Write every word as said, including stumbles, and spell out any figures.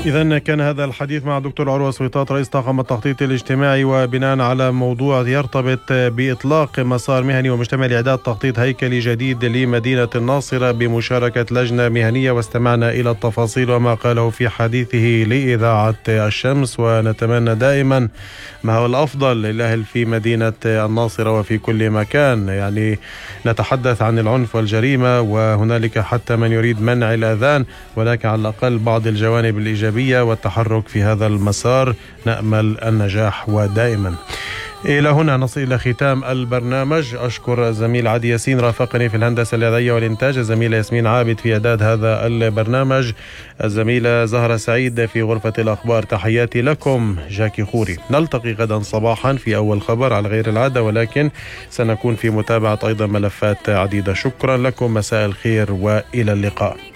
إذن كان هذا الحديث مع الدكتور عروة سويطات رئيس طاقم التخطيط الاجتماعي، وبناء على موضوع يرتبط بإطلاق مسار مهني ومجتمع لإعداد تخطيط هيكلي جديد لمدينة الناصرة بمشاركة لجنة مهنية. واستمعنا إلى التفاصيل وما قاله في حديثه لإذاعة الشمس. ونتمنى دائما ما هو الأفضل للأهل في مدينة الناصرة وفي كل مكان. يعني نتحدث عن العنف والجريمة، وهنالك حتى من يريد منع الأذان، ولكن على الأقل بعض الجوانب الإيجابية والتحرك في هذا المسار نأمل النجاح. ودائما إلى هنا نصل إلى ختام البرنامج. أشكر الزميل عادي ياسين رافقني في الهندسة الإذاعية والإنتاج، الزميلة ياسمين عابد في إعداد هذا البرنامج، الزميلة زهرة سعيد في غرفة الأخبار. تحياتي لكم جاكي خوري. نلتقي غدا صباحا في أول خبر على غير العادة، ولكن سنكون في متابعة أيضا ملفات عديدة. شكرا لكم، مساء الخير وإلى اللقاء.